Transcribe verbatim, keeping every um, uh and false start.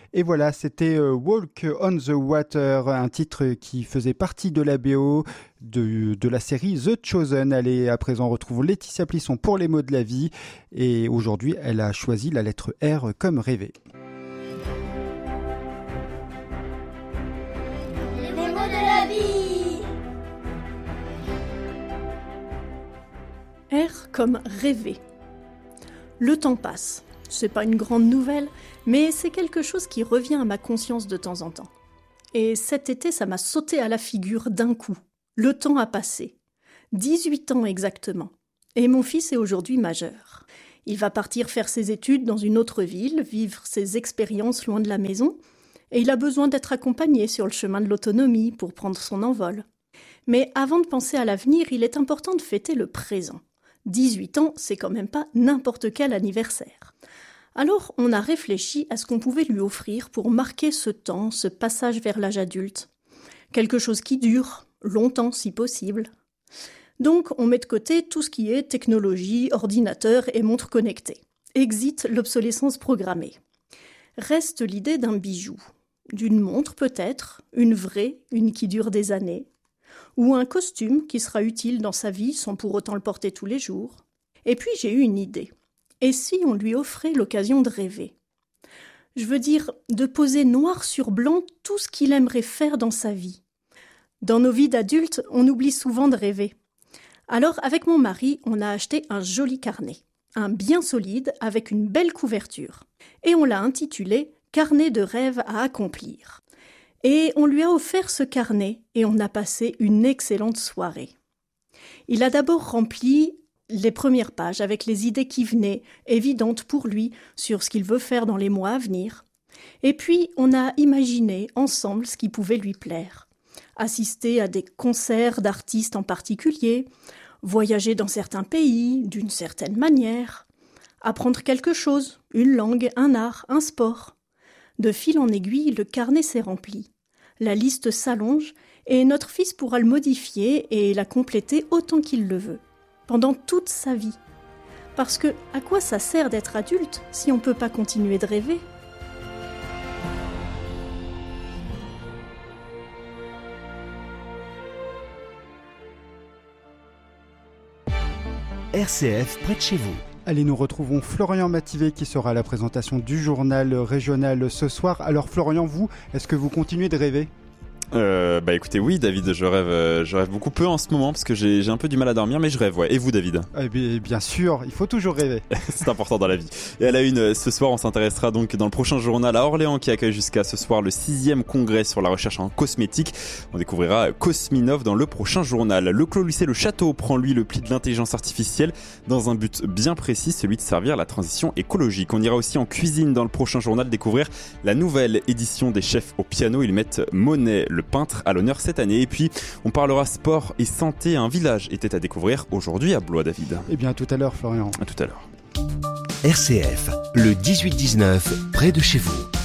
Et voilà, c'était euh, Walk on the Water, un titre qui faisait partie de la B O de, de la série The Chosen. Allez, à présent, on retrouve Laetitia Plisson pour les mots de la vie. Et aujourd'hui, elle a choisi la lettre R comme rêver. Les mots de la vie. R comme rêver. Le temps passe. C'est pas une grande nouvelle, mais c'est quelque chose qui revient à ma conscience de temps en temps. Et cet été, ça m'a sauté à la figure d'un coup. Le temps a passé. dix-huit ans exactement. Et mon fils est aujourd'hui majeur. Il va partir faire ses études dans une autre ville, vivre ses expériences loin de la maison, et il a besoin d'être accompagné sur le chemin de l'autonomie pour prendre son envol. Mais avant de penser à l'avenir, il est important de fêter le présent. dix-huit ans, c'est quand même pas n'importe quel anniversaire. Alors, on a réfléchi à ce qu'on pouvait lui offrir pour marquer ce temps, ce passage vers l'âge adulte. Quelque chose qui dure, longtemps si possible. Donc, on met de côté tout ce qui est technologie, ordinateur et montre connectée. Exit l'obsolescence programmée. Reste l'idée d'un bijou. D'une montre peut-être, une vraie, une qui dure des années. Ou un costume qui sera utile dans sa vie sans pour autant le porter tous les jours. Et puis j'ai eu une idée. Et si on lui offrait l'occasion de rêver ? Je veux dire, de poser noir sur blanc tout ce qu'il aimerait faire dans sa vie. Dans nos vies d'adultes, on oublie souvent de rêver. Alors, avec mon mari, on a acheté un joli carnet. Un bien solide, avec une belle couverture. Et on l'a intitulé « Carnet de rêves à accomplir ». Et on lui a offert ce carnet et on a passé une excellente soirée. Il a d'abord rempli les premières pages avec les idées qui venaient, évidentes pour lui, sur ce qu'il veut faire dans les mois à venir. Et puis, on a imaginé ensemble ce qui pouvait lui plaire. Assister à des concerts d'artistes en particulier, voyager dans certains pays, d'une certaine manière, apprendre quelque chose, une langue, un art, un sport. De fil en aiguille, le carnet s'est rempli. La liste s'allonge et notre fils pourra le modifier et la compléter autant qu'il le veut. Pendant toute sa vie. Parce que, à quoi ça sert d'être adulte si on ne peut pas continuer de rêver ? R C F près de chez vous. Allez, nous retrouvons Florian Mativet qui sera à la présentation du journal régional ce soir. Alors Florian, vous, est-ce que vous continuez de rêver ? Euh, bah écoutez, oui David, je rêve, euh, je rêve beaucoup peu en ce moment parce que j'ai, j'ai un peu du mal à dormir, mais je rêve, ouais. Et vous David ? Eh bien, bien sûr, il faut toujours rêver. C'est important dans la vie. Et à la une, ce soir, on s'intéressera donc dans le prochain journal à Orléans qui accueille jusqu'à ce soir le sixième congrès sur la recherche en cosmétique. On découvrira Cosminov dans le prochain journal. Le Clos Lycée Le Château prend lui le pli de l'intelligence artificielle dans un but bien précis, celui de servir la transition écologique. On ira aussi en cuisine dans le prochain journal découvrir la nouvelle édition des chefs au piano. Ils mettent Monet, le peintre, à l'honneur cette année. Et puis, on parlera sport et santé. Un village était à découvrir aujourd'hui à Blois, David. Eh bien, à tout à l'heure, Florian. À tout à l'heure. R C F, le dix-huit dix-neuf, près de chez vous.